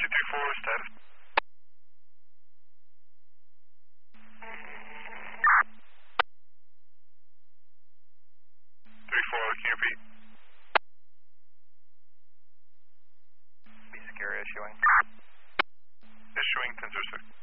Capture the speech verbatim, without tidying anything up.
two three four, status. three four, can you repeat? Be secure issuing. Issuing ten zero six.